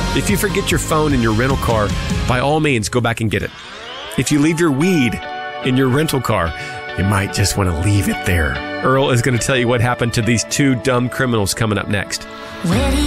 If you forget your phone in your rental car, by all means, go back and get it. If you leave your weed in your rental car, you might just want to leave it there. Earl is going to tell you what happened to these two dumb criminals coming up next. Where do